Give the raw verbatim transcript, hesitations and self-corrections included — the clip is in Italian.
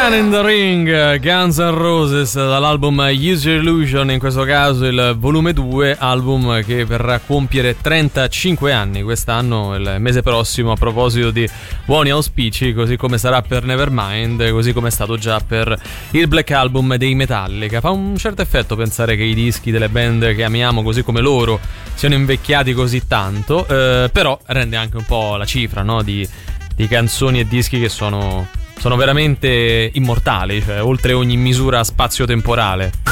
Man in the Ring, Guns N' Roses, dall'album Use Your Illusion, in questo caso il volume due, album che verrà a compiere trentacinque anni quest'anno, il mese prossimo, a proposito di buoni auspici, così come sarà per Nevermind, così come è stato già per il Black Album dei Metallica. Fa un certo effetto pensare che i dischi delle band che amiamo, così come loro, siano invecchiati così tanto, eh, però rende anche un po' la cifra, no, di, di canzoni e dischi che sono... sono veramente immortali, cioè oltre ogni misura spazio-temporale.